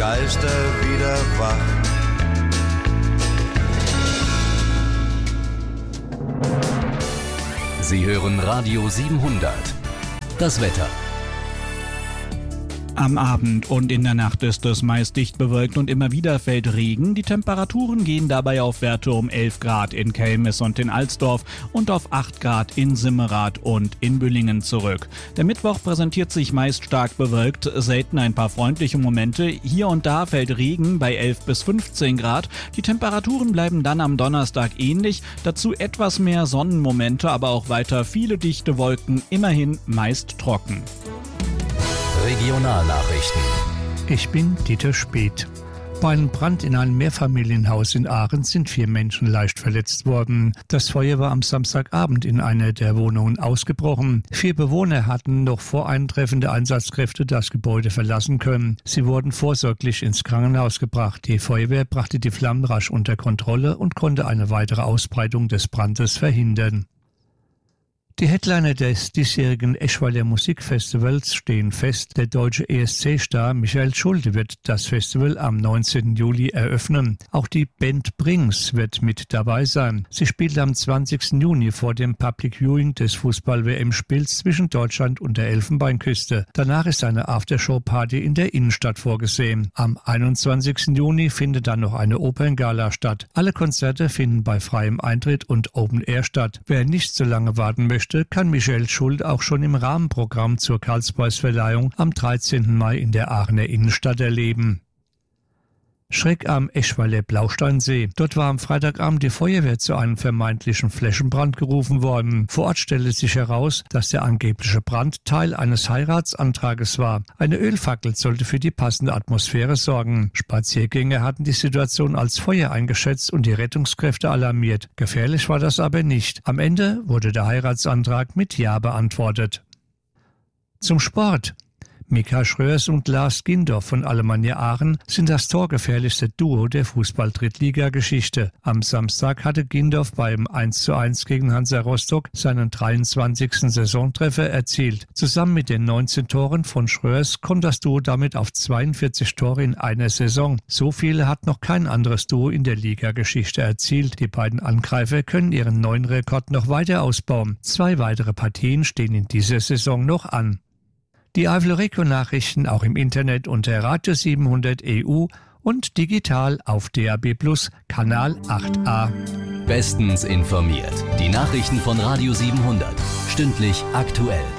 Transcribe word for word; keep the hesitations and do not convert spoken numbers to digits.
Geister wieder wach. Sie hören Radio siebenhundert. Das Wetter. Am Abend und in der Nacht ist es meist dicht bewölkt und immer wieder fällt Regen. Die Temperaturen gehen dabei auf Werte um elf Grad in Kelmis und in Alsdorf und auf acht Grad in Simmerath und in Büllingen zurück. Der Mittwoch präsentiert sich meist stark bewölkt, selten ein paar freundliche Momente. Hier und da fällt Regen bei elf bis fünfzehn Grad. Die Temperaturen bleiben dann am Donnerstag ähnlich, dazu etwas mehr Sonnenmomente, aber auch weiter viele dichte Wolken, immerhin meist trocken. Regionalnachrichten. Ich bin Dieter Speth. Bei einem Brand in einem Mehrfamilienhaus in Aachen sind vier Menschen leicht verletzt worden. Das Feuer war am Samstagabend in einer der Wohnungen ausgebrochen. Vier Bewohner hatten noch vor Eintreffen der Einsatzkräfte das Gebäude verlassen können. Sie wurden vorsorglich ins Krankenhaus gebracht. Die Feuerwehr brachte die Flammen rasch unter Kontrolle und konnte eine weitere Ausbreitung des Brandes verhindern. Die Headliner des diesjährigen Eschweiler Musikfestivals stehen fest. Der deutsche E S C-Star Michael Schulte wird das Festival am neunzehnten Juli eröffnen. Auch die Band Brings wird mit dabei sein. Sie spielt am zwanzigsten Juni vor dem Public Viewing des Fußball-W M-Spiels zwischen Deutschland und der Elfenbeinküste. Danach ist eine Aftershow-Party in der Innenstadt vorgesehen. Am einundzwanzigsten Juni findet dann noch eine Operngala statt. Alle Konzerte finden bei freiem Eintritt und Open Air statt. Wer nicht so lange warten möchte, kann Michael Schulte auch schon im Rahmenprogramm zur Karlspreisverleihung am dreizehnten Mai in der Aachener Innenstadt erleben. Schreck am Eschweiler Blausteinsee. Dort war am Freitagabend die Feuerwehr zu einem vermeintlichen Flächenbrand gerufen worden. Vor Ort stellte sich heraus, dass der angebliche Brand Teil eines Heiratsantrages war. Eine Ölfackel sollte für die passende Atmosphäre sorgen. Spaziergänger hatten die Situation als Feuer eingeschätzt und die Rettungskräfte alarmiert. Gefährlich war das aber nicht. Am Ende wurde der Heiratsantrag mit Ja beantwortet. Zum Sport. Mika Schröers und Lars Gindorf von Alemannia Aachen sind das torgefährlichste Duo der Fußball-Drittliga-Geschichte. Am Samstag hatte Gindorf beim eins zu eins gegen Hansa Rostock seinen dreiundzwanzigsten Saisontreffer erzielt. Zusammen mit den neunzehn Toren von Schröers kommt das Duo damit auf zweiundvierzig Tore in einer Saison. So viele hat noch kein anderes Duo in der Liga-Geschichte erzielt. Die beiden Angreifer können ihren neuen Rekord noch weiter ausbauen. Zwei weitere Partien stehen in dieser Saison noch an. Die Eifel-Regio-Nachrichten auch im Internet unter Radio siebenhundert E U und digital auf D A B Plus, Kanal acht a. Bestens informiert. Die Nachrichten von Radio siebenhundert. Stündlich aktuell.